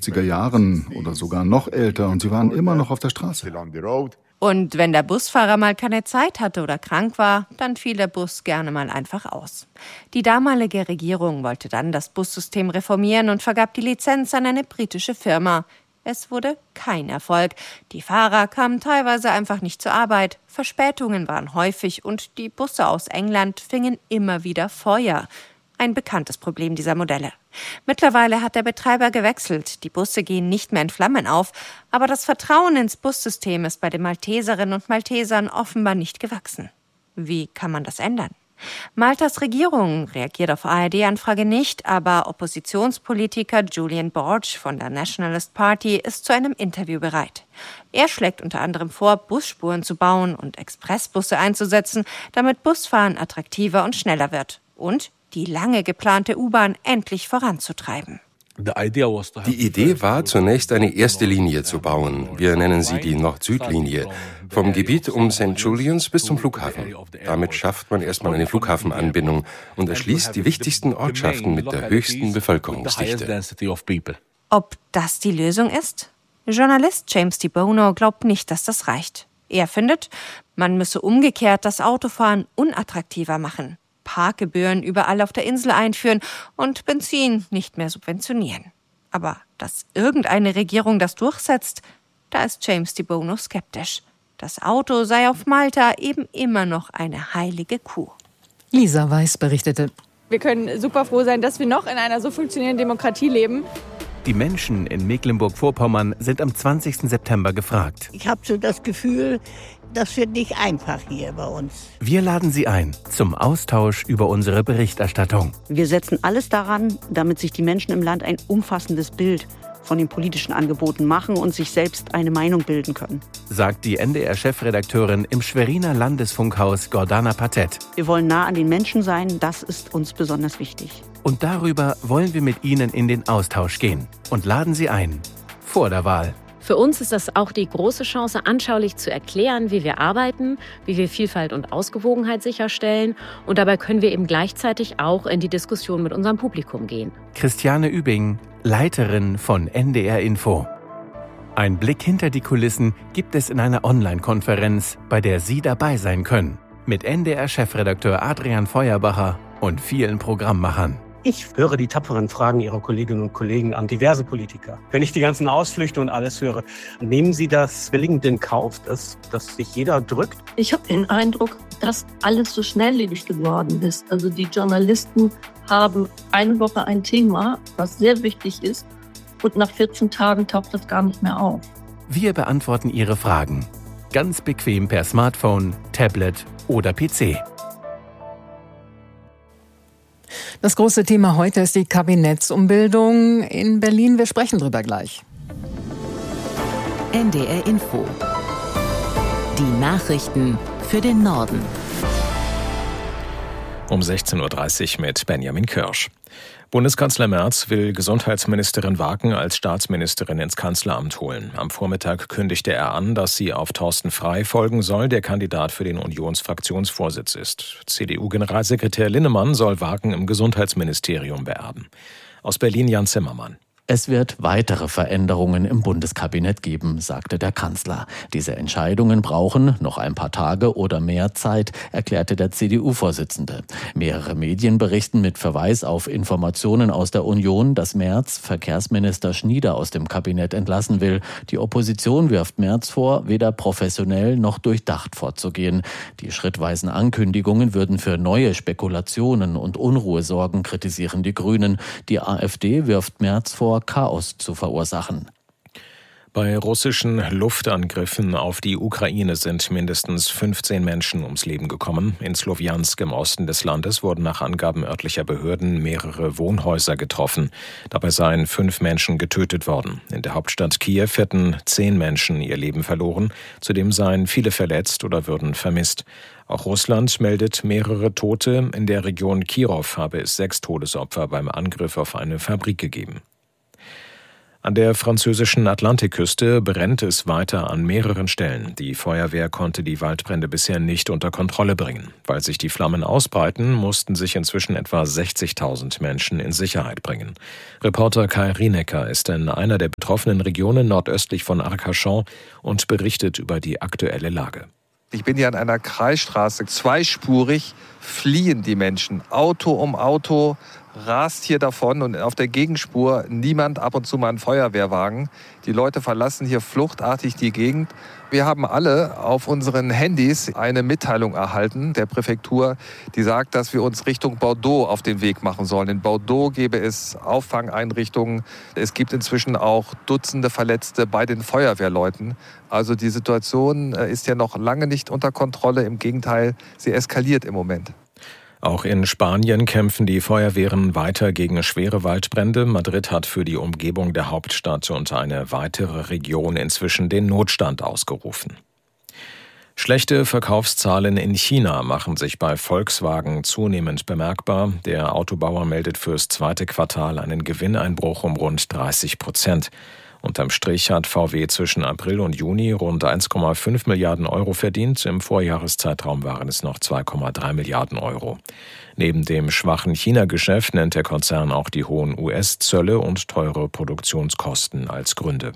70er Jahren oder sogar noch älter und sie waren immer noch auf der Straße. Und wenn der Busfahrer mal keine Zeit hatte oder krank war, dann fiel der Bus gerne mal einfach aus. Die damalige Regierung wollte dann das Bussystem reformieren und vergab die Lizenz an eine britische Firma. Es wurde kein Erfolg. Die Fahrer kamen teilweise einfach nicht zur Arbeit. Verspätungen waren häufig und die Busse aus England fingen immer wieder Feuer. Ein bekanntes Problem dieser Modelle. Mittlerweile hat der Betreiber gewechselt. Die Busse gehen nicht mehr in Flammen auf. Aber das Vertrauen ins Bussystem ist bei den Malteserinnen und Maltesern offenbar nicht gewachsen. Wie kann man das ändern? Maltas Regierung reagiert auf ARD-Anfrage nicht, aber Oppositionspolitiker Julian Borge von der Nationalist Party ist zu einem Interview bereit. Er schlägt unter anderem vor, Busspuren zu bauen und Expressbusse einzusetzen, damit Busfahren attraktiver und schneller wird. Und die lange geplante U-Bahn endlich voranzutreiben. Die Idee war, zunächst eine erste Linie zu bauen. Wir nennen sie die Nord-Süd-Linie. Vom Gebiet um St. Julians bis zum Flughafen. Damit schafft man erstmal eine Flughafenanbindung und erschließt die wichtigsten Ortschaften mit der höchsten Bevölkerungsdichte. Ob das die Lösung ist? Journalist James Di Bono glaubt nicht, dass das reicht. Er findet, man müsse umgekehrt das Autofahren unattraktiver machen. Parkgebühren überall auf der Insel einführen und Benzin nicht mehr subventionieren. Aber dass irgendeine Regierung das durchsetzt, da ist James Di Bono skeptisch. Das Auto sei auf Malta eben immer noch eine heilige Kuh. Lisa Weiß berichtete. Wir können super froh sein, dass wir noch in einer so funktionierenden Demokratie leben. Die Menschen in Mecklenburg-Vorpommern sind am 20. September gefragt. Ich habe so das Gefühl, das wird nicht einfach hier bei uns. Wir laden Sie ein zum Austausch über unsere Berichterstattung. Wir setzen alles daran, damit sich die Menschen im Land ein umfassendes Bild von den politischen Angeboten machen und sich selbst eine Meinung bilden können. Sagt die NDR-Chefredakteurin im Schweriner Landesfunkhaus Gordana Patet. Wir wollen nah an den Menschen sein, das ist uns besonders wichtig. Und darüber wollen wir mit Ihnen in den Austausch gehen und laden Sie ein vor der Wahl. Für uns ist das auch die große Chance, anschaulich zu erklären, wie wir arbeiten, wie wir Vielfalt und Ausgewogenheit sicherstellen. Und dabei können wir eben gleichzeitig auch in die Diskussion mit unserem Publikum gehen. Christiane Übing, Leiterin von NDR Info. Ein Blick hinter die Kulissen gibt es in einer Online-Konferenz, bei der Sie dabei sein können. Mit NDR-Chefredakteur Adrian Feuerbacher und vielen Programmmachern. Ich höre die tapferen Fragen Ihrer Kolleginnen und Kollegen an diverse Politiker. Wenn ich die ganzen Ausflüchte und alles höre, nehmen Sie das billigend in Kauf, dass sich jeder drückt? Ich habe den Eindruck, dass alles so schnelllebig geworden ist. Also die Journalisten haben eine Woche ein Thema, was sehr wichtig ist, und nach 14 Tagen taucht das gar nicht mehr auf. Wir beantworten Ihre Fragen. Ganz bequem per Smartphone, Tablet oder PC. Das große Thema heute ist die Kabinettsumbildung in Berlin. Wir sprechen drüber gleich. NDR Info. Die Nachrichten für den Norden. Um 16.30 Uhr mit Benjamin Kirsch. Bundeskanzler Merz will Gesundheitsministerin Waken als Staatsministerin ins Kanzleramt holen. Am Vormittag kündigte er an, dass sie auf Thorsten Frey folgen soll, der Kandidat für den Unionsfraktionsvorsitz ist. CDU-Generalsekretär Linnemann soll Waken im Gesundheitsministerium beerben. Aus Berlin Jan Zimmermann. Es wird weitere Veränderungen im Bundeskabinett geben, sagte der Kanzler. Diese Entscheidungen brauchen noch ein paar Tage oder mehr Zeit, erklärte der CDU-Vorsitzende. Mehrere Medien berichten mit Verweis auf Informationen aus der Union, dass Merz Verkehrsminister Schnieder aus dem Kabinett entlassen will. Die Opposition wirft Merz vor, weder professionell noch durchdacht vorzugehen. Die schrittweisen Ankündigungen würden für neue Spekulationen und Unruhe sorgen, kritisieren die Grünen. Die AfD wirft Merz vor, Chaos zu verursachen. Bei russischen Luftangriffen auf die Ukraine sind mindestens 15 Menschen ums Leben gekommen. In Slowjansk im Osten des Landes wurden nach Angaben örtlicher Behörden mehrere Wohnhäuser getroffen. Dabei seien 5 Menschen getötet worden. In der Hauptstadt Kiew hätten 10 Menschen ihr Leben verloren. Zudem seien viele verletzt oder würden vermisst. Auch Russland meldet mehrere Tote. In der Region Kirov habe es 6 Todesopfer beim Angriff auf eine Fabrik gegeben. An der französischen Atlantikküste brennt es weiter an mehreren Stellen. Die Feuerwehr konnte die Waldbrände bisher nicht unter Kontrolle bringen. Weil sich die Flammen ausbreiten, mussten sich inzwischen etwa 60.000 Menschen in Sicherheit bringen. Reporter Kai Rienecker ist in einer der betroffenen Regionen nordöstlich von Arcachon und berichtet über die aktuelle Lage. Ich bin hier an einer Kreisstraße, zweispurig fliehen die Menschen. Auto um Auto rast hier davon und auf der Gegenspur niemand, ab und zu mal ein Feuerwehrwagen. Die Leute verlassen hier fluchtartig die Gegend. Wir haben alle auf unseren Handys eine Mitteilung erhalten der Präfektur, die sagt, dass wir uns Richtung Bordeaux auf den Weg machen sollen. In Bordeaux gäbe es Auffangeinrichtungen. Es gibt inzwischen auch Dutzende Verletzte bei den Feuerwehrleuten. Also die Situation ist ja noch lange nicht unter Kontrolle. Im Gegenteil, sie eskaliert im Moment. Auch in Spanien kämpfen die Feuerwehren weiter gegen schwere Waldbrände. Madrid hat für die Umgebung der Hauptstadt und eine weitere Region inzwischen den Notstand ausgerufen. Schlechte Verkaufszahlen in China machen sich bei Volkswagen zunehmend bemerkbar. Der Autobauer meldet fürs zweite Quartal einen Gewinneinbruch um rund 30%. Unterm Strich hat VW zwischen April und Juni rund 1,5 Milliarden Euro verdient. Im Vorjahreszeitraum waren es noch 2,3 Milliarden Euro. Neben dem schwachen China-Geschäft nennt der Konzern auch die hohen US-Zölle und teure Produktionskosten als Gründe.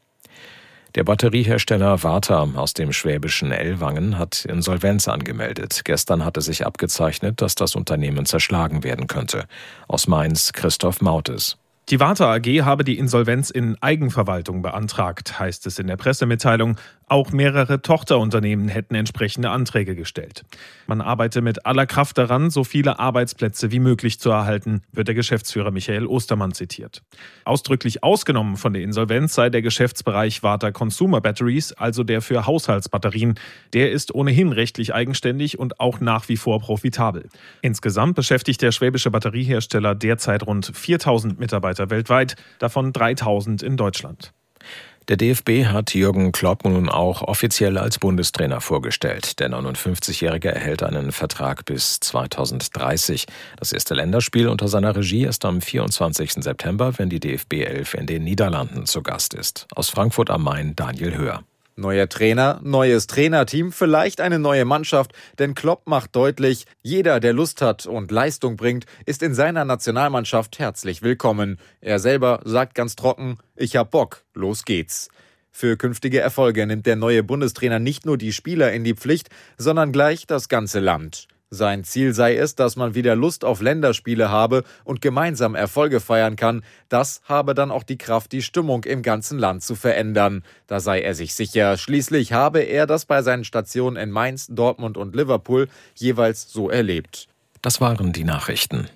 Der Batteriehersteller Varta aus dem schwäbischen Ellwangen hat Insolvenz angemeldet. Gestern hatte sich abgezeichnet, dass das Unternehmen zerschlagen werden könnte. Aus Mainz Christoph Mautes. Die Varta AG habe die Insolvenz in Eigenverwaltung beantragt, heißt es in der Pressemitteilung. Auch mehrere Tochterunternehmen hätten entsprechende Anträge gestellt. Man arbeite mit aller Kraft daran, so viele Arbeitsplätze wie möglich zu erhalten, wird der Geschäftsführer Michael Ostermann zitiert. Ausdrücklich ausgenommen von der Insolvenz sei der Geschäftsbereich Varta Consumer Batteries, also der für Haushaltsbatterien. Der ist ohnehin rechtlich eigenständig und auch nach wie vor profitabel. Insgesamt beschäftigt der schwäbische Batteriehersteller derzeit rund 4.000 Mitarbeiter weltweit, davon 3.000 in Deutschland. Der DFB hat Jürgen Klopp nun auch offiziell als Bundestrainer vorgestellt. Der 59-Jährige erhält einen Vertrag bis 2030. Das erste Länderspiel unter seiner Regie ist am 24. September, wenn die DFB 11 in den Niederlanden zu Gast ist. Aus Frankfurt am Main Daniel Höher. Neuer Trainer, neues Trainerteam, vielleicht eine neue Mannschaft, denn Klopp macht deutlich, jeder, der Lust hat und Leistung bringt, ist in seiner Nationalmannschaft herzlich willkommen. Er selber sagt ganz trocken, ich hab Bock, los geht's. Für künftige Erfolge nimmt der neue Bundestrainer nicht nur die Spieler in die Pflicht, sondern gleich das ganze Land. Sein Ziel sei es, dass man wieder Lust auf Länderspiele habe und gemeinsam Erfolge feiern kann. Das habe dann auch die Kraft, die Stimmung im ganzen Land zu verändern. Da sei er sich sicher. Schließlich habe er das bei seinen Stationen in Mainz, Dortmund und Liverpool jeweils so erlebt. Das waren die Nachrichten.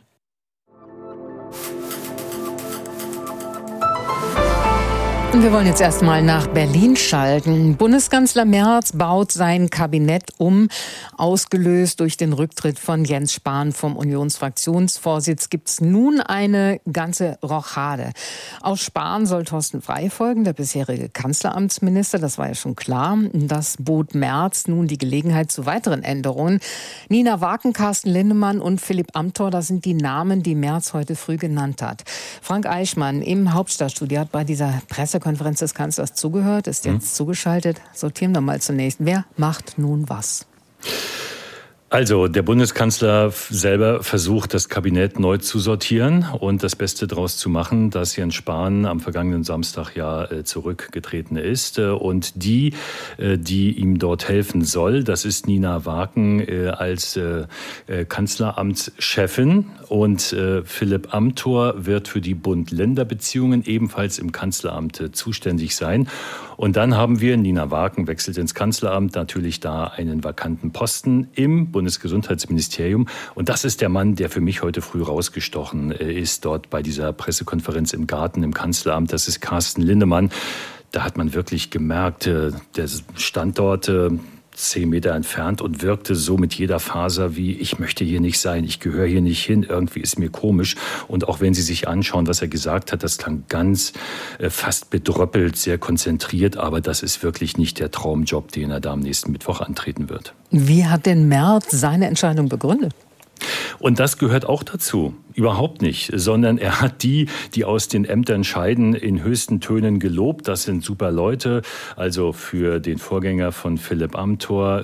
Und wir wollen jetzt erstmal nach Berlin schalten. Bundeskanzler Merz baut sein Kabinett um. Ausgelöst durch den Rücktritt von Jens Spahn vom Unionsfraktionsvorsitz gibt es nun eine ganze Rochade. Aus Spahn soll Thorsten Frey folgen, der bisherige Kanzleramtsminister. Das war ja schon klar. Das bot Merz nun die Gelegenheit zu weiteren Änderungen. Nina Waken, Carsten Linnemann und Philipp Amthor, das sind die Namen, die Merz heute früh genannt hat. Frank Eichmann im Hauptstadtstudio hat bei dieser Pressekonferenz des Kanzlers zugehört, ist jetzt zugeschaltet. Sortieren wir mal zunächst. Wer macht nun was? Also, der Bundeskanzler selber versucht, das Kabinett neu zu sortieren und das Beste daraus zu machen, dass Jens Spahn am vergangenen Samstag ja zurückgetreten ist. Und die ihm dort helfen soll, das ist Nina Waken als Kanzleramtschefin und Philipp Amthor wird für die Bund-Länder-Beziehungen ebenfalls im Kanzleramt zuständig sein. Und dann haben wir, Nina Waken wechselt ins Kanzleramt, natürlich da einen vakanten Posten im Bundesgesundheitsministerium. Und das ist der Mann, der für mich heute früh rausgestochen ist, dort bei dieser Pressekonferenz im Garten im Kanzleramt. Das ist Carsten Linnemann. Da hat man wirklich gemerkt, der stand dort 10 Meter entfernt und wirkte so mit jeder Faser wie, ich möchte hier nicht sein, ich gehöre hier nicht hin, irgendwie ist mir komisch. Und auch wenn Sie sich anschauen, was er gesagt hat, das klang ganz fast bedröppelt, sehr konzentriert, aber das ist wirklich nicht der Traumjob, den er da am nächsten Mittwoch antreten wird. Wie hat denn Merz seine Entscheidung begründet? Und das gehört auch dazu. Überhaupt nicht, sondern er hat die aus den Ämtern scheiden, in höchsten Tönen gelobt. Das sind super Leute. Also für den Vorgänger von Philipp Amthor,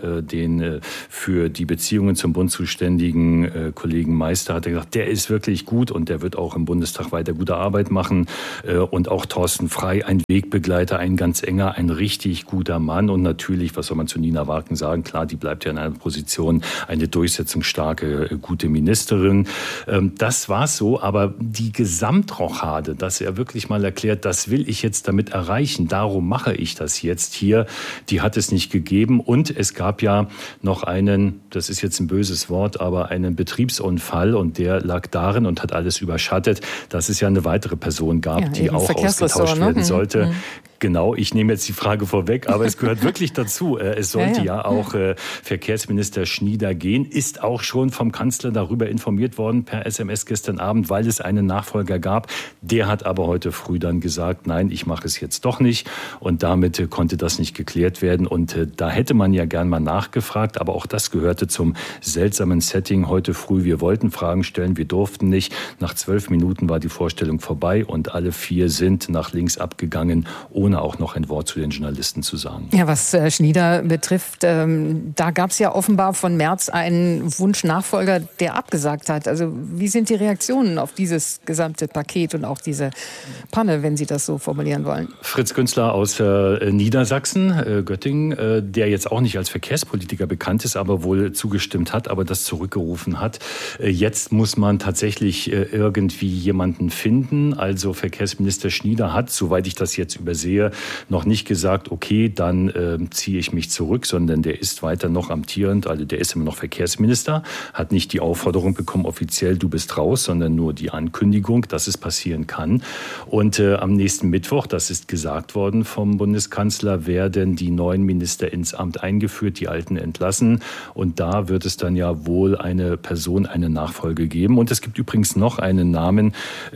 für die Beziehungen zum bundzuständigen Kollegen Meister hat er gesagt, der ist wirklich gut und der wird auch im Bundestag weiter gute Arbeit machen. Und auch Thorsten Frey, ein Wegbegleiter, ein ganz enger, ein richtig guter Mann. Und natürlich, was soll man zu Nina Warken sagen? Klar, die bleibt ja in einer Position, eine durchsetzungsstarke, gute Ministerin. Das war's so, aber die Gesamtrochade, dass er wirklich mal erklärt, das will ich jetzt damit erreichen, darum mache ich das jetzt hier, die hat es nicht gegeben. Und es gab ja noch einen, das ist jetzt ein böses Wort, aber einen Betriebsunfall und der lag darin und hat alles überschattet, dass es ja eine weitere Person gab, die auch ausgetauscht werden sollte. Genau, ich nehme jetzt die Frage vorweg, aber es gehört wirklich dazu. Es sollte ja auch Verkehrsminister Schnieder gehen, ist auch schon vom Kanzler darüber informiert worden per SMS gestern Abend, weil es einen Nachfolger gab. Der hat aber heute früh dann gesagt, nein, ich mache es jetzt doch nicht. Und damit konnte das nicht geklärt werden. Und da hätte man ja gern mal nachgefragt, aber auch das gehörte zum seltsamen Setting heute früh. Wir wollten Fragen stellen, wir durften nicht. Nach 12 Minuten war die Vorstellung vorbei und alle 4 sind nach links abgegangen, ohne auch noch ein Wort zu den Journalisten zu sagen. Ja, was Schnieder betrifft, da gab es ja offenbar von Merz einen Wunschnachfolger, der abgesagt hat. Also wie sind die Reaktionen auf dieses gesamte Paket und auch diese Panne, wenn Sie das so formulieren wollen? Fritz Günzler aus Niedersachsen, Göttingen, der jetzt auch nicht als Verkehrspolitiker bekannt ist, aber wohl zugestimmt hat, aber das zurückgerufen hat. Jetzt muss man tatsächlich irgendwie jemanden finden. Also Verkehrsminister Schnieder hat, soweit ich das jetzt übersehe, noch nicht gesagt, okay, dann ziehe ich mich zurück, sondern der ist weiter noch amtierend, also der ist immer noch Verkehrsminister, hat nicht die Aufforderung bekommen, offiziell, du bist raus, sondern nur die Ankündigung, dass es passieren kann. Und am nächsten Mittwoch, das ist gesagt worden vom Bundeskanzler, werden die neuen Minister ins Amt eingeführt, die alten entlassen. Und da wird es dann ja wohl eine Person, eine Nachfolge geben. Und es gibt übrigens noch einen Namen,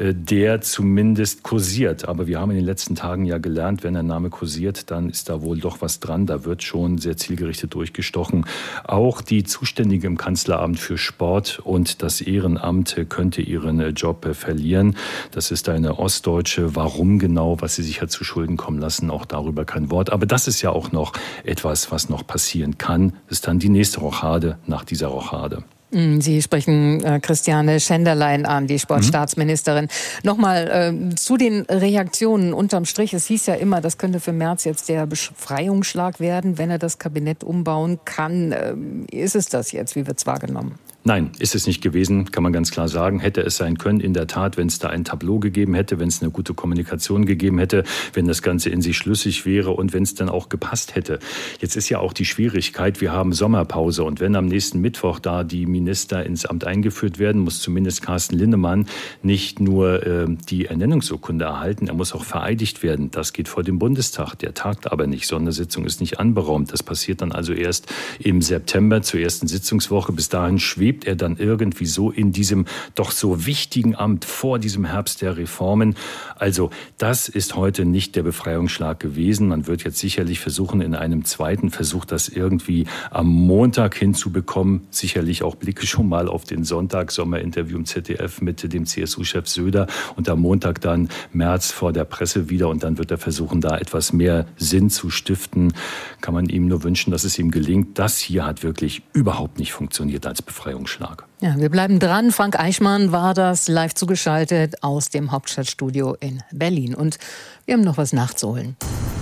der zumindest kursiert. Aber wir haben in den letzten Tagen ja gelernt, wenn ein Name kursiert, dann ist da wohl doch was dran. Da wird schon sehr zielgerichtet durchgestochen. Auch die Zuständige im Kanzleramt für Sport und das Ehrenamt könnte ihren Job verlieren. Das ist eine Ostdeutsche. Warum genau, was sie sich hat zu Schulden kommen lassen, auch darüber kein Wort. Aber das ist ja auch noch etwas, was noch passieren kann. Das ist dann die nächste Rochade nach dieser Rochade. Sie sprechen Christiane Schenderlein an, die Sportstaatsministerin. Nochmal zu den Reaktionen unterm Strich. Es hieß ja immer, das könnte für Merz jetzt der Befreiungsschlag werden, wenn er das Kabinett umbauen kann. Ist es das jetzt? Wie wird es wahrgenommen? Nein, ist es nicht gewesen, kann man ganz klar sagen. Hätte es sein können, in der Tat, wenn es da ein Tableau gegeben hätte, wenn es eine gute Kommunikation gegeben hätte, wenn das Ganze in sich schlüssig wäre und wenn es dann auch gepasst hätte. Jetzt ist ja auch die Schwierigkeit, wir haben Sommerpause und wenn am nächsten Mittwoch da die Minister ins Amt eingeführt werden, muss zumindest Carsten Linnemann nicht nur die Ernennungsurkunde erhalten, er muss auch vereidigt werden. Das geht vor dem Bundestag, der tagt aber nicht. Sondersitzung ist nicht anberaumt. Das passiert dann also erst im September zur ersten Sitzungswoche. Bis dahin schwebt er dann irgendwie so in diesem doch so wichtigen Amt vor diesem Herbst der Reformen. Also das ist heute nicht der Befreiungsschlag gewesen. Man wird jetzt sicherlich versuchen, in einem zweiten Versuch das irgendwie am Montag hinzubekommen. Sicherlich auch Blicke schon mal auf den Sonntag, Sommerinterview im ZDF mit dem CSU-Chef Söder und am Montag dann Merz vor der Presse wieder und dann wird er versuchen, da etwas mehr Sinn zu stiften. Kann man ihm nur wünschen, dass es ihm gelingt. Das hier hat wirklich überhaupt nicht funktioniert als Befreiungsschlag. Ja, wir bleiben dran. Frank Eichmann war das, live zugeschaltet aus dem Hauptstadtstudio in Berlin. Und wir haben noch was nachzuholen.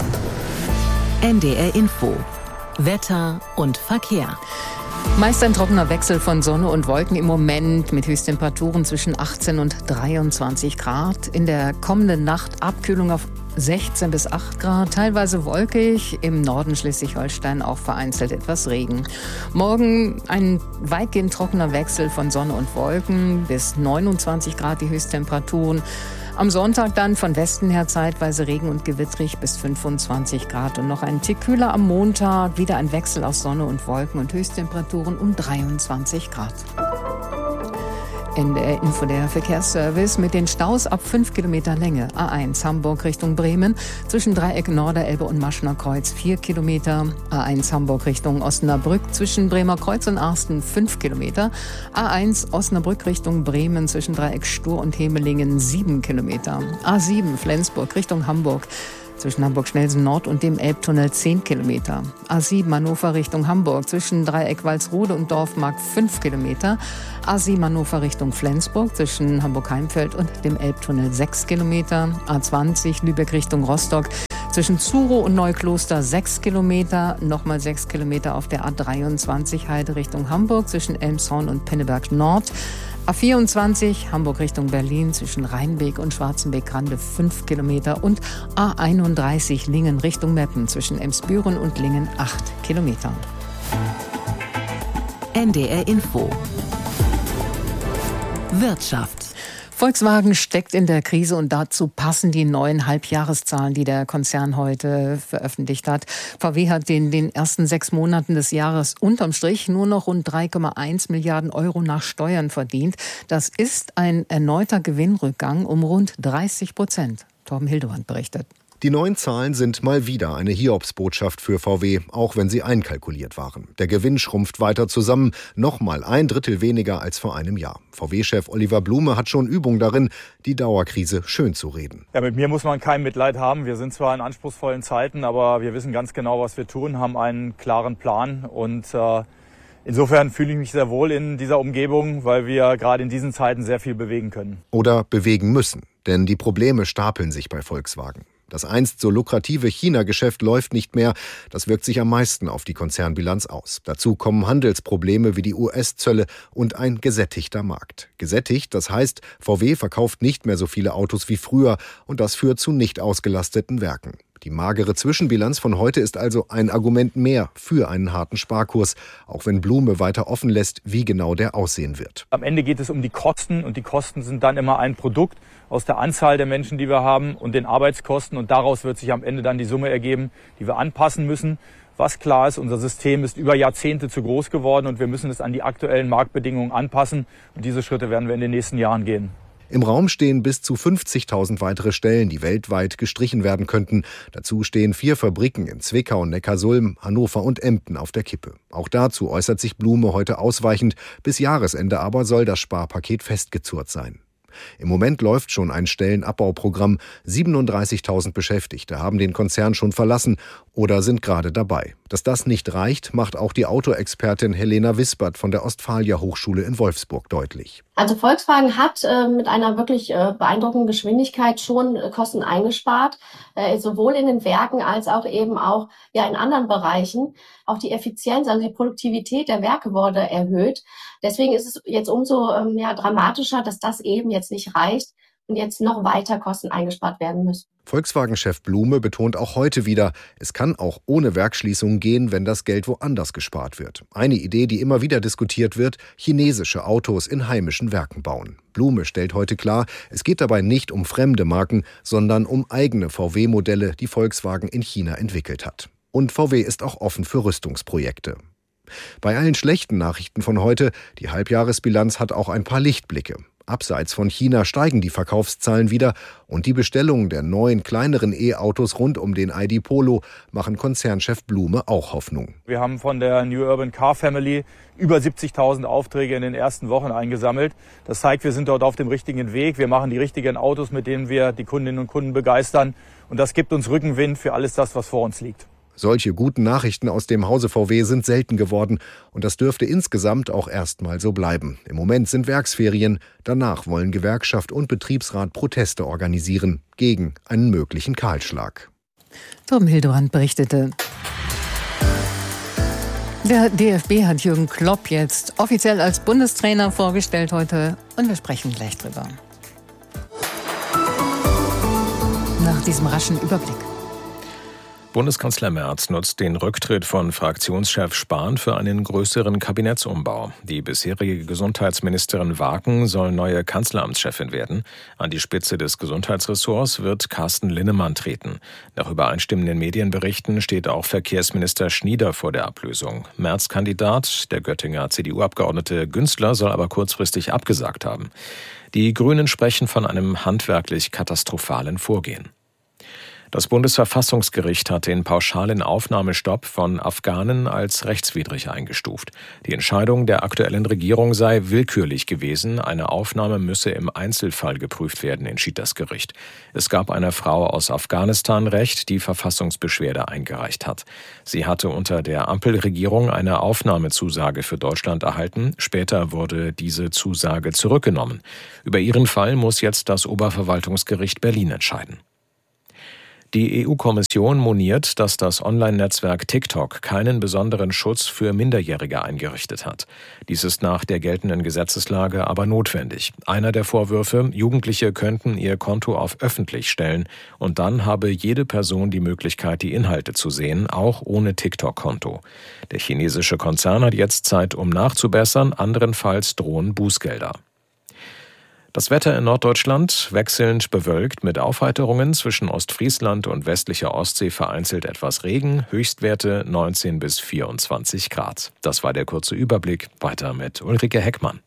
NDR Info. Wetter und Verkehr. Meist ein trockener Wechsel von Sonne und Wolken im Moment mit Höchsttemperaturen zwischen 18 und 23 Grad. In der kommenden Nacht Abkühlung auf 16 bis 8 Grad, teilweise wolkig, im Norden Schleswig-Holstein auch vereinzelt etwas Regen. Morgen ein weitgehend trockener Wechsel von Sonne und Wolken, bis 29 Grad die Höchsttemperaturen. Am Sonntag dann von Westen her zeitweise Regen und gewittrig bis 25 Grad und noch ein Tick kühler am Montag, wieder ein Wechsel aus Sonne und Wolken und Höchsttemperaturen um 23 Grad. NDR Info, der Verkehrsservice mit den Staus ab 5 Kilometer Länge. A1 Hamburg Richtung Bremen zwischen Dreieck Norderelbe und Maschner Kreuz 4 Kilometer. A1 Hamburg Richtung Osnabrück zwischen Bremer Kreuz und Arsten 5 Kilometer. A1 Osnabrück Richtung Bremen zwischen Dreieck Stur und Hemelingen 7 Kilometer. A7 Flensburg Richtung Hamburg zwischen Hamburg-Schnelsen Nord und dem Elbtunnel 10 Kilometer. A7 Hannover Richtung Hamburg zwischen Dreieck Walsrode und Dorfmark 5 Kilometer. A7 Hannover Richtung Flensburg zwischen Hamburg-Heimfeld und dem Elbtunnel 6 Kilometer. A20 Lübeck Richtung Rostock zwischen Zurow und Neukloster 6 Kilometer. Nochmal 6 Kilometer auf der A23 Heide Richtung Hamburg zwischen Elmshorn und Pinneberg Nord. A24 Hamburg Richtung Berlin zwischen Rheinbeek und Schwarzenbeek-Grande 5 Kilometer und A31 Lingen Richtung Meppen zwischen Emsbüren und Lingen 8 Kilometer. NDR Info. Wirtschaft. Volkswagen steckt in der Krise und dazu passen die neuen Halbjahreszahlen, die der Konzern heute veröffentlicht hat. VW hat in den ersten 6 Monaten des Jahres unterm Strich nur noch rund 3,1 Milliarden Euro nach Steuern verdient. Das ist ein erneuter Gewinnrückgang um rund 30%. Torben Hildebrand berichtet. Die neuen Zahlen sind mal wieder eine Hiobsbotschaft für VW, auch wenn sie einkalkuliert waren. Der Gewinn schrumpft weiter zusammen, nochmal 1/3 weniger als vor einem Jahr. VW-Chef Oliver Blume hat schon Übung darin, die Dauerkrise schön zu reden. Ja, mit mir muss man kein Mitleid haben. Wir sind zwar in anspruchsvollen Zeiten, aber wir wissen ganz genau, was wir tun, haben einen klaren Plan und insofern fühle ich mich sehr wohl in dieser Umgebung, weil wir gerade in diesen Zeiten sehr viel bewegen können. Oder bewegen müssen, denn die Probleme stapeln sich bei Volkswagen. Das einst so lukrative China-Geschäft läuft nicht mehr. Das wirkt sich am meisten auf die Konzernbilanz aus. Dazu kommen Handelsprobleme wie die US-Zölle und ein gesättigter Markt. Gesättigt, das heißt, VW verkauft nicht mehr so viele Autos wie früher und das führt zu nicht ausgelasteten Werken. Die magere Zwischenbilanz von heute ist also ein Argument mehr für einen harten Sparkurs, auch wenn Blume weiter offen lässt, wie genau der aussehen wird. Am Ende geht es um die Kosten und die Kosten sind dann immer ein Produkt aus der Anzahl der Menschen, die wir haben und den Arbeitskosten und daraus wird sich am Ende dann die Summe ergeben, die wir anpassen müssen. Was klar ist, unser System ist über Jahrzehnte zu groß geworden und wir müssen es an die aktuellen Marktbedingungen anpassen und diese Schritte werden wir in den nächsten Jahren gehen. Im Raum stehen bis zu 50.000 weitere Stellen, die weltweit gestrichen werden könnten. Dazu stehen 4 Fabriken in Zwickau, Neckarsulm, Hannover und Emden auf der Kippe. Auch dazu äußert sich Blume heute ausweichend. Bis Jahresende aber soll das Sparpaket festgezurrt sein. Im Moment läuft schon ein Stellenabbauprogramm. 37.000 Beschäftigte haben den Konzern schon verlassen oder sind gerade dabei. Dass das nicht reicht, macht auch die Autoexpertin Helena Wispert von der Ostfalia Hochschule in Wolfsburg deutlich. Also Volkswagen hat mit einer wirklich beeindruckenden Geschwindigkeit schon Kosten eingespart, sowohl in den Werken als auch eben auch in anderen Bereichen. Auch die Effizienz, also die Produktivität der Werke wurde erhöht. Deswegen ist es jetzt umso dramatischer, dass das eben jetzt nicht reicht und jetzt noch weiter Kosten eingespart werden müssen. Volkswagen-Chef Blume betont auch heute wieder, es kann auch ohne Werksschließung gehen, wenn das Geld woanders gespart wird. Eine Idee, die immer wieder diskutiert wird, chinesische Autos in heimischen Werken bauen. Blume stellt heute klar, es geht dabei nicht um fremde Marken, sondern um eigene VW-Modelle, die Volkswagen in China entwickelt hat. Und VW ist auch offen für Rüstungsprojekte. Bei allen schlechten Nachrichten von heute, die Halbjahresbilanz hat auch ein paar Lichtblicke. Abseits von China steigen die Verkaufszahlen wieder und die Bestellungen der neuen, kleineren E-Autos rund um den ID Polo machen Konzernchef Blume auch Hoffnung. Wir haben von der New Urban Car Family über 70.000 Aufträge in den ersten Wochen eingesammelt. Das zeigt, wir sind dort auf dem richtigen Weg. Wir machen die richtigen Autos, mit denen wir die Kundinnen und Kunden begeistern. Und das gibt uns Rückenwind für alles das, was vor uns liegt. Solche guten Nachrichten aus dem Hause VW sind selten geworden und das dürfte insgesamt auch erstmal so bleiben. Im Moment sind Werksferien, danach wollen Gewerkschaft und Betriebsrat Proteste organisieren gegen einen möglichen Kahlschlag. Torben Hildebrand berichtete. Der DFB hat Jürgen Klopp jetzt offiziell als Bundestrainer vorgestellt heute und wir sprechen gleich drüber. Nach diesem raschen Überblick. Bundeskanzler Merz nutzt den Rücktritt von Fraktionschef Spahn für einen größeren Kabinettsumbau. Die bisherige Gesundheitsministerin Waken soll neue Kanzleramtschefin werden. An die Spitze des Gesundheitsressorts wird Carsten Linnemann treten. Nach übereinstimmenden Medienberichten steht auch Verkehrsminister Schnieder vor der Ablösung. Merz-Kandidat, der Göttinger CDU-Abgeordnete Günzler, soll aber kurzfristig abgesagt haben. Die Grünen sprechen von einem handwerklich katastrophalen Vorgehen. Das Bundesverfassungsgericht hat den pauschalen Aufnahmestopp von Afghanen als rechtswidrig eingestuft. Die Entscheidung der aktuellen Regierung sei willkürlich gewesen. Eine Aufnahme müsse im Einzelfall geprüft werden, entschied das Gericht. Es gab einer Frau aus Afghanistan Recht, die Verfassungsbeschwerde eingereicht hat. Sie hatte unter der Ampelregierung eine Aufnahmezusage für Deutschland erhalten. Später wurde diese Zusage zurückgenommen. Über ihren Fall muss jetzt das Oberverwaltungsgericht Berlin entscheiden. Die EU-Kommission moniert, dass das Online-Netzwerk TikTok keinen besonderen Schutz für Minderjährige eingerichtet hat. Dies ist nach der geltenden Gesetzeslage aber notwendig. Einer der Vorwürfe, Jugendliche könnten ihr Konto auf öffentlich stellen und dann habe jede Person die Möglichkeit, die Inhalte zu sehen, auch ohne TikTok-Konto. Der chinesische Konzern hat jetzt Zeit, um nachzubessern, anderenfalls drohen Bußgelder. Das Wetter in Norddeutschland wechselnd bewölkt mit Aufheiterungen, zwischen Ostfriesland und westlicher Ostsee vereinzelt etwas Regen, Höchstwerte 19 bis 24 Grad. Das war der kurze Überblick. Weiter mit Ulrike Heckmann.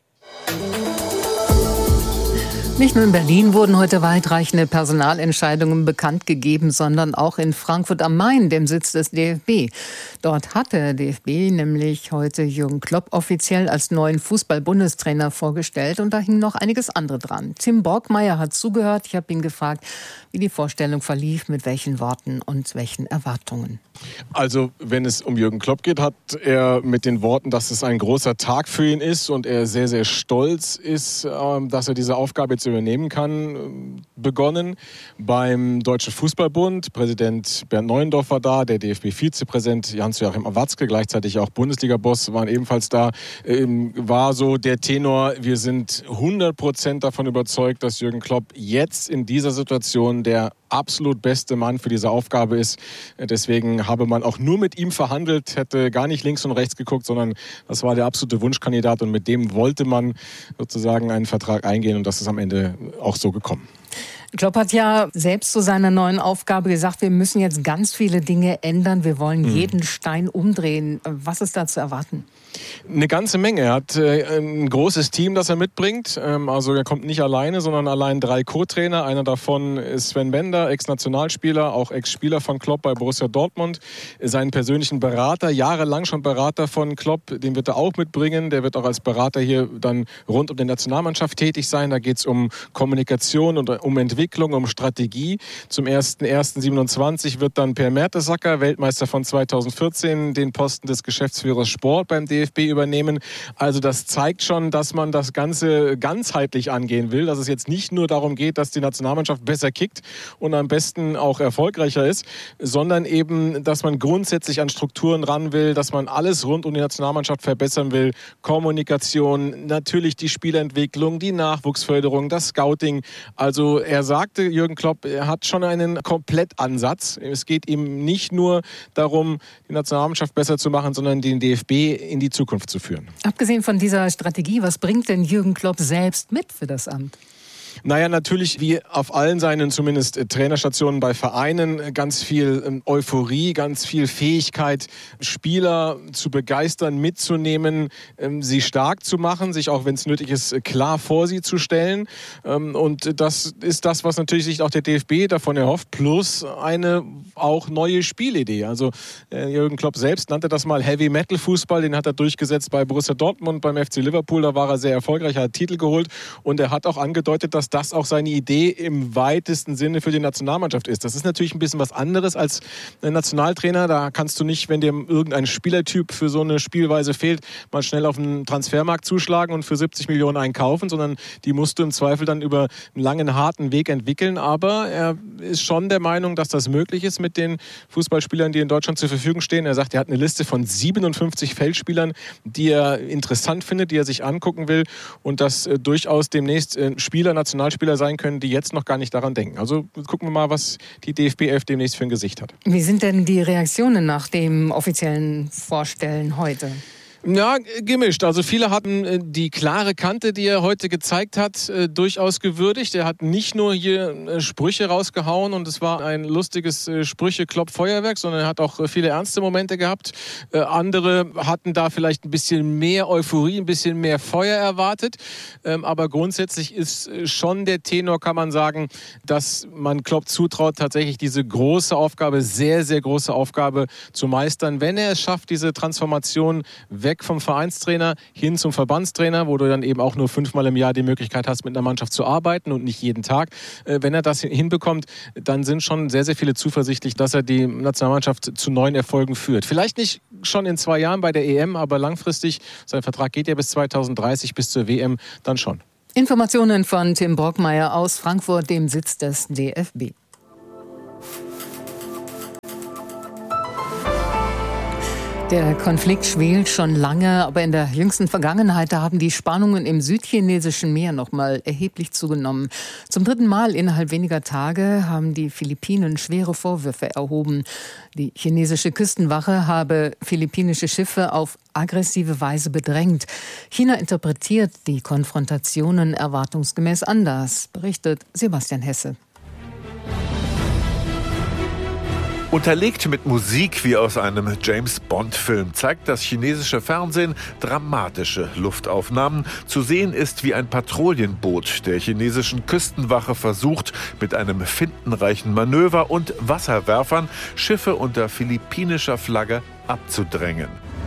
Nicht nur in Berlin wurden heute weitreichende Personalentscheidungen bekannt gegeben, sondern auch in Frankfurt am Main, dem Sitz des DFB. Dort hat der DFB nämlich heute Jürgen Klopp offiziell als neuen Fußball-Bundestrainer vorgestellt und da hing noch einiges andere dran. Tim Borgmeier hat zugehört. Ich habe ihn gefragt, wie die Vorstellung verlief, mit welchen Worten und welchen Erwartungen. Also, wenn es um Jürgen Klopp geht, hat er mit den Worten, dass es ein großer Tag für ihn ist und er sehr, sehr stolz ist, dass er diese Aufgabe jetzt übernehmen kann, begonnen. Beim Deutschen Fußballbund, Präsident Bernd Neuendorf war da, der DFB-Vizepräsident Hans-Joachim Watzke, gleichzeitig auch Bundesliga-Boss, waren ebenfalls da. War so der Tenor, wir sind 100% davon überzeugt, dass Jürgen Klopp jetzt in dieser Situation der absolut beste Mann für diese Aufgabe ist. Deswegen habe man auch nur mit ihm verhandelt, hätte gar nicht links und rechts geguckt, sondern das war der absolute Wunschkandidat und mit dem wollte man sozusagen einen Vertrag eingehen und das ist am Ende auch so gekommen. Klopp hat ja selbst zu seiner neuen Aufgabe gesagt, wir müssen jetzt ganz viele Dinge ändern, wir wollen jeden Stein umdrehen. Was ist da zu erwarten? Eine ganze Menge. Er hat ein großes Team, das er mitbringt. Also er kommt nicht alleine, sondern allein 3 Co-Trainer. Einer davon ist Sven Bender, Ex-Nationalspieler, auch Ex-Spieler von Klopp bei Borussia Dortmund. Seinen persönlichen Berater, jahrelang schon Berater von Klopp, den wird er auch mitbringen. Der wird auch als Berater hier dann rund um die Nationalmannschaft tätig sein. Da geht es um Kommunikation und um Entwicklung, um Strategie. Zum 01.01.27 wird dann Per Mertesacker, Weltmeister von 2014, den Posten des Geschäftsführers Sport beim DFB übernehmen. Also das zeigt schon, dass man das Ganze ganzheitlich angehen will, dass es jetzt nicht nur darum geht, dass die Nationalmannschaft besser kickt und am besten auch erfolgreicher ist, sondern eben, dass man grundsätzlich an Strukturen ran will, dass man alles rund um die Nationalmannschaft verbessern will. Kommunikation, natürlich die Spielentwicklung, die Nachwuchsförderung, das Scouting. Also er sagte, Jürgen Klopp, er hat schon einen Komplettansatz. Es geht ihm nicht nur darum, die Nationalmannschaft besser zu machen, sondern den DFB in die Zukunft zu führen. Abgesehen von dieser Strategie, was bringt denn Jürgen Klopp selbst mit für das Amt? Naja, natürlich wie auf allen seinen zumindest Trainerstationen bei Vereinen ganz viel Euphorie, ganz viel Fähigkeit, Spieler zu begeistern, mitzunehmen, sie stark zu machen, sich auch, wenn es nötig ist, klar vor sie zu stellen. Und das ist das, was natürlich sich auch der DFB davon erhofft, plus eine auch neue Spielidee. Also Jürgen Klopp selbst nannte das mal Heavy-Metal-Fußball, den hat er durchgesetzt bei Borussia Dortmund, beim FC Liverpool, da war er sehr erfolgreich, hat Titel geholt und er hat auch angedeutet, dass das auch seine Idee im weitesten Sinne für die Nationalmannschaft ist. Das ist natürlich ein bisschen was anderes als ein Nationaltrainer. Da kannst du nicht, wenn dir irgendein Spielertyp für so eine Spielweise fehlt, mal schnell auf den Transfermarkt zuschlagen und für 70 Millionen einkaufen, sondern die musst du im Zweifel dann über einen langen, harten Weg entwickeln. Aber er ist schon der Meinung, dass das möglich ist mit den Fußballspielern, die in Deutschland zur Verfügung stehen. Er sagt, er hat eine Liste von 57 Feldspielern, die er interessant findet, die er sich angucken will und dass durchaus demnächst Spieler, Nationalspieler Nationalspieler sein können, die jetzt noch gar nicht daran denken. Also gucken wir mal, was die DFB 11 demnächst für ein Gesicht hat. Wie sind denn die Reaktionen nach dem offiziellen Vorstellen heute? Ja, gemischt. Also viele hatten die klare Kante, die er heute gezeigt hat, durchaus gewürdigt. Er hat nicht nur hier Sprüche rausgehauen und es war ein lustiges Sprüche-Klopp-Feuerwerk, sondern er hat auch viele ernste Momente gehabt. Andere hatten da vielleicht ein bisschen mehr Euphorie, ein bisschen mehr Feuer erwartet. Aber grundsätzlich ist schon der Tenor, kann man sagen, dass man Klopp zutraut, tatsächlich diese große Aufgabe, sehr, sehr große Aufgabe zu meistern. Wenn er es schafft, diese Transformation weg vom Vereinstrainer hin zum Verbandstrainer, wo du dann eben auch nur 5-mal im Jahr die Möglichkeit hast, mit einer Mannschaft zu arbeiten und nicht jeden Tag. Wenn er das hinbekommt, dann sind schon sehr, sehr viele zuversichtlich, dass er die Nationalmannschaft zu neuen Erfolgen führt. Vielleicht nicht schon in 2 Jahren bei der EM, aber langfristig, sein Vertrag geht ja bis 2030, bis zur WM, dann schon. Informationen von Tim Brockmeier aus Frankfurt, dem Sitz des DFB. Der Konflikt schwelt schon lange, aber in der jüngsten Vergangenheit haben die Spannungen im südchinesischen Meer noch mal erheblich zugenommen. Zum 3. Mal innerhalb weniger Tage haben die Philippinen schwere Vorwürfe erhoben. Die chinesische Küstenwache habe philippinische Schiffe auf aggressive Weise bedrängt. China interpretiert die Konfrontationen erwartungsgemäß anders, berichtet Sebastian Hesse. Unterlegt mit Musik wie aus einem James-Bond-Film zeigt das chinesische Fernsehen dramatische Luftaufnahmen. Zu sehen ist, wie ein Patrouillenboot der chinesischen Küstenwache versucht, mit einem findenreichen Manöver und Wasserwerfern Schiffe unter philippinischer Flagge abzudrängen.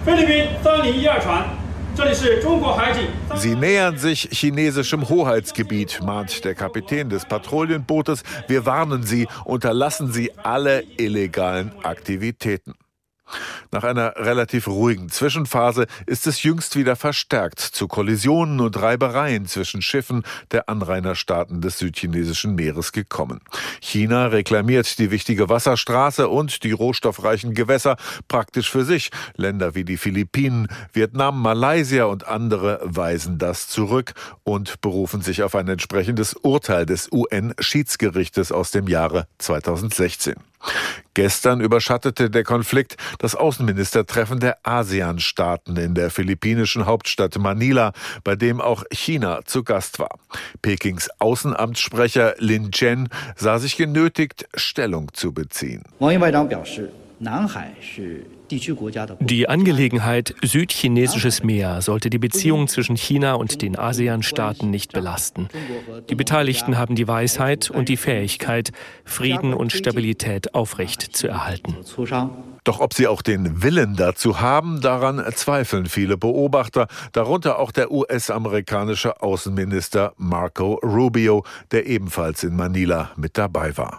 Sie nähern sich chinesischem Hoheitsgebiet, mahnt der Kapitän des Patrouillenbootes. Wir warnen Sie, unterlassen Sie alle illegalen Aktivitäten. Nach einer relativ ruhigen Zwischenphase ist es jüngst wieder verstärkt zu Kollisionen und Reibereien zwischen Schiffen der Anrainerstaaten des südchinesischen Meeres gekommen. China reklamiert die wichtige Wasserstraße und die rohstoffreichen Gewässer praktisch für sich. Länder wie die Philippinen, Vietnam, Malaysia und andere weisen das zurück und berufen sich auf ein entsprechendes Urteil des UN-Schiedsgerichtes aus dem Jahre 2016. Gestern überschattete der Konflikt das Außenministertreffen der ASEAN-Staaten in der philippinischen Hauptstadt Manila, bei dem auch China zu Gast war. Pekings Außenamtssprecher Lin Chen sah sich genötigt, Stellung zu beziehen. Die Angelegenheit südchinesisches Meer sollte die Beziehungen zwischen China und den ASEAN-Staaten nicht belasten. Die Beteiligten haben die Weisheit und die Fähigkeit, Frieden und Stabilität aufrecht zu erhalten. Doch ob sie auch den Willen dazu haben, daran zweifeln viele Beobachter, darunter auch der US-amerikanische Außenminister Marco Rubio, der ebenfalls in Manila mit dabei war.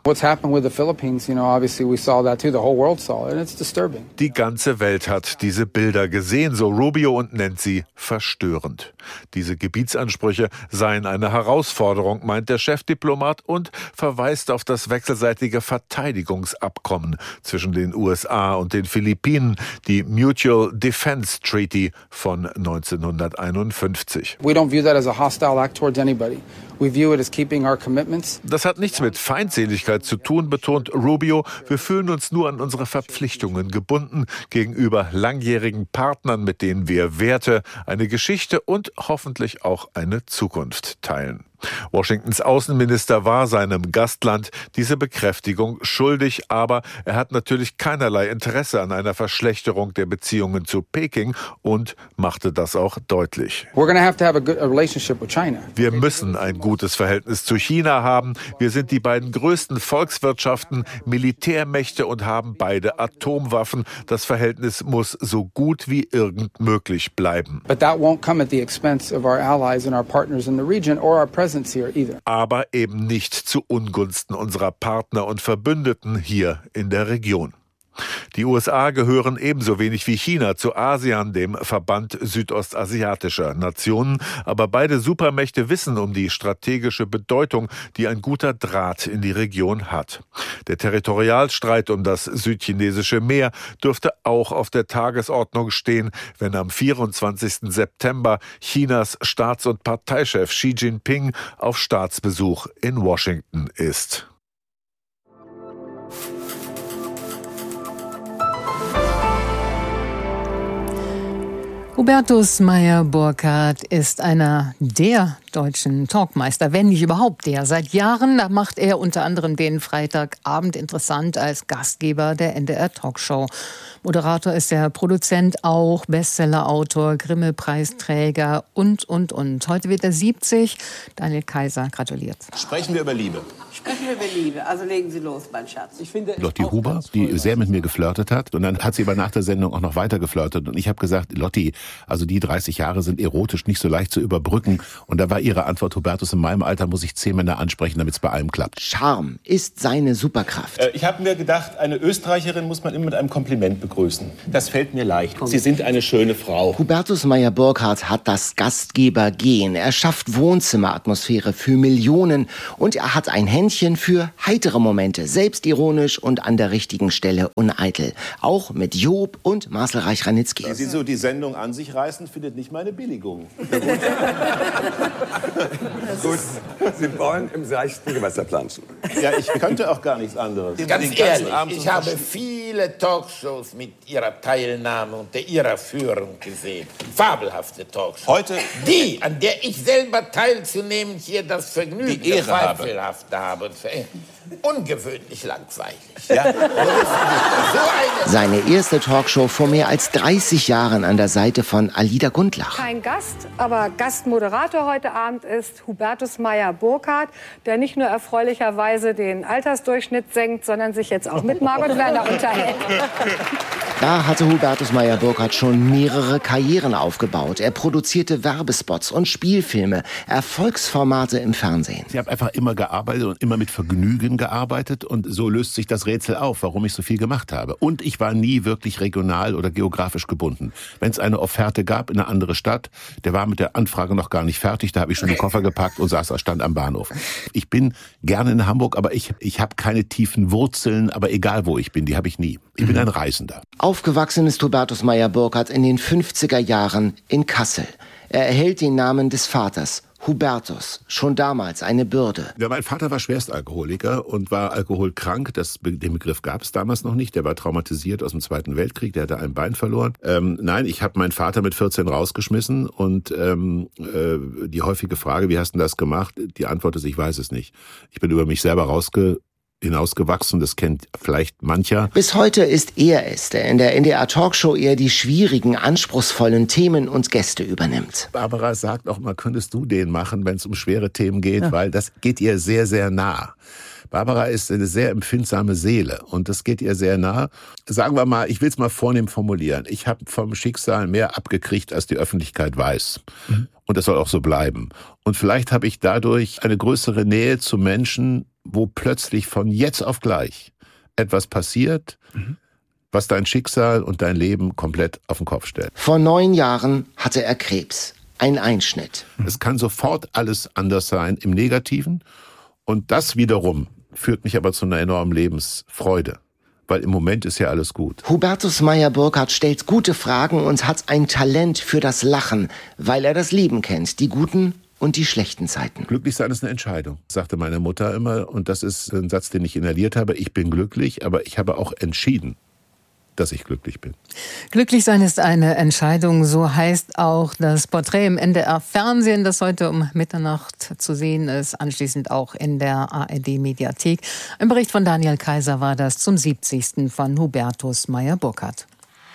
Die ganze Welt hat diese Bilder gesehen, so Rubio, und nennt sie verstörend. Diese Gebietsansprüche seien eine Herausforderung, meint der Chefdiplomat und verweist auf das wechselseitige Verteidigungsabkommen zwischen den USA und den Philippinen, die Mutual Defense Treaty von 1951. Das hat nichts mit Feindseligkeit zu tun, betont Rubio. Wir fühlen uns nur an unsere Verpflichtungen gebunden gegenüber langjährigen Partnern, mit denen wir Werte, eine Geschichte und hoffentlich auch eine Zukunft teilen. Washingtons Außenminister war seinem Gastland diese Bekräftigung schuldig, aber er hat natürlich keinerlei Interesse an einer Verschlechterung der Beziehungen zu Peking und machte das auch deutlich. Wir müssen ein gutes Verhältnis zu China haben. Wir sind die beiden größten Volkswirtschaften, Militärmächte und haben beide Atomwaffen. Das Verhältnis muss so gut wie irgend möglich bleiben. Aber eben nicht zu Ungunsten unserer Partner und Verbündeten hier in der Region. Die USA gehören ebenso wenig wie China zu ASEAN, dem Verband südostasiatischer Nationen. Aber beide Supermächte wissen um die strategische Bedeutung, die ein guter Draht in die Region hat. Der Territorialstreit um das südchinesische Meer dürfte auch auf der Tagesordnung stehen, wenn am 24. September Chinas Staats- und Parteichef Xi Jinping auf Staatsbesuch in Washington ist. Hubertus Meyer-Burkhardt ist einer der deutschen Talkmeister, wenn nicht überhaupt der. Seit Jahren macht er unter anderem den Freitagabend interessant als Gastgeber der NDR Talkshow. Moderator ist er, Produzent auch, Bestsellerautor, Grimme-Preisträger und. Heute wird er 70. Daniel Kaiser gratuliert. Sprechen wir über Liebe. Sprechen wir über Liebe. Also legen Sie los, mein Schatz. Ich finde Lotti Huber, die sehr mit mir geflirtet hat. Und dann hat sie aber nach der Sendung auch noch weiter geflirtet. Und ich habe gesagt, Lotti, also die 30 Jahre sind erotisch nicht so leicht zu überbrücken. Und da war ihre Antwort, Hubertus, in meinem Alter muss ich 10 Männer ansprechen, damit es bei allem klappt. Charme ist seine Superkraft. Ich habe mir gedacht, eine Österreicherin muss man immer mit einem Kompliment begrüßen. Das fällt mir leicht. Sie sind eine schöne Frau. Hubertus Meyer-Burkhardt hat das Gastgebergen. Er schafft Wohnzimmeratmosphäre für Millionen. Und er hat ein Händchen für heitere Momente. Selbstironisch und an der richtigen Stelle uneitel. Auch mit Job und Marcel Reich-Ranitzky. Wie Sie so die Sendung an sich reißen, findet nicht meine Billigung. Gut, Sie wollen im seichten Gewässer planschen. Ja, ich könnte auch gar nichts anderes. Ganz ehrlich, ich habe viele Talkshows mit Ihrer Teilnahme und Ihrer Führung gesehen. Fabelhafte Talkshows. Heute die, an der ich selber teilzunehmen hier das Vergnügen, die Ehre zweifelhaft habe. Ungewöhnlich langweilig. Ja? Seine erste Talkshow vor mehr als 30 Jahren an der Seite von Alida Gundlach. Kein Gast, aber Gastmoderator heute Abend ist Hubertus Meyer-Burkhardt, der nicht nur erfreulicherweise den Altersdurchschnitt senkt, sondern sich jetzt auch mit Margot Werner unterhält. Da hatte Hubertus Meyer-Burkhardt schon mehrere Karrieren aufgebaut. Er produzierte Werbespots und Spielfilme, Erfolgsformate im Fernsehen. Ich habe einfach immer gearbeitet und immer mit Vergnügen gearbeitet. Und so löst sich das Rätsel auf, warum ich so viel gemacht habe. Und ich war nie wirklich regional oder geografisch gebunden. Wenn es eine Offerte gab in eine andere Stadt, der war mit der Anfrage noch gar nicht fertig. Da habe ich schon den Koffer gepackt und stand am Bahnhof. Ich bin gerne in Hamburg, aber ich habe keine tiefen Wurzeln. Aber egal, wo ich bin, die habe ich nie. Ich bin ein Reisender. Aufgewachsen ist Hubertus Meyer-Burkhardt in den 50er Jahren in Kassel. Er erhält den Namen des Vaters, Hubertus, schon damals eine Bürde. Ja, mein Vater war Schwerstalkoholiker und war alkoholkrank. Den Begriff gab es damals noch nicht. Der war traumatisiert aus dem Zweiten Weltkrieg. Der hatte ein Bein verloren. Nein, ich habe meinen Vater mit 14 rausgeschmissen. Und die häufige Frage, wie hast du das gemacht? Die Antwort ist, ich weiß es nicht. Ich bin über mich selber hinausgewachsen, das kennt vielleicht mancher. Bis heute ist er es, der in der NDR Talkshow eher die schwierigen, anspruchsvollen Themen und Gäste übernimmt. Barbara sagt auch mal, könntest du den machen, wenn es um schwere Themen geht, weil das geht ihr sehr, sehr nah. Barbara ist eine sehr empfindsame Seele und das geht ihr sehr nah. Sagen wir mal, ich will es mal vornehm formulieren. Ich habe vom Schicksal mehr abgekriegt, als die Öffentlichkeit weiß. Und das soll auch so bleiben. Und vielleicht habe ich dadurch eine größere Nähe zu Menschen, wo plötzlich von jetzt auf gleich etwas passiert, was dein Schicksal und dein Leben komplett auf den Kopf stellt. Vor 9 Jahren hatte er Krebs. Ein Einschnitt. Es kann sofort alles anders sein im Negativen. Und das wiederum führt mich aber zu einer enormen Lebensfreude. Weil im Moment ist ja alles gut. Hubertus Meyer-Burkhardt stellt gute Fragen und hat ein Talent für das Lachen, weil er das Leben kennt, die guten und die schlechten Zeiten. Glücklich sein ist eine Entscheidung, sagte meine Mutter immer. Und das ist ein Satz, den ich inhaliert habe. Ich bin glücklich, aber ich habe auch entschieden, dass ich glücklich bin. Glücklich sein ist eine Entscheidung, so heißt auch das Porträt im NDR-Fernsehen, das heute um Mitternacht zu sehen ist, anschließend auch in der ARD-Mediathek. Ein Bericht von Daniel Kaiser war das zum 70. von Hubertus Meyer-Burkhardt.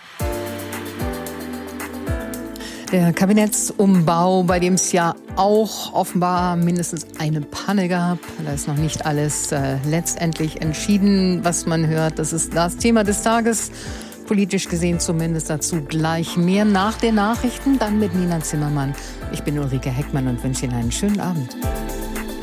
Der Kabinettsumbau, bei dem es ja auch offenbar mindestens eine Panne gab. Da ist noch nicht alles letztendlich entschieden, was man hört. Das ist das Thema des Tages, politisch gesehen zumindest. Dazu gleich mehr nach den Nachrichten, dann mit Nina Zimmermann. Ich bin Ulrike Heckmann und wünsche Ihnen einen schönen Abend.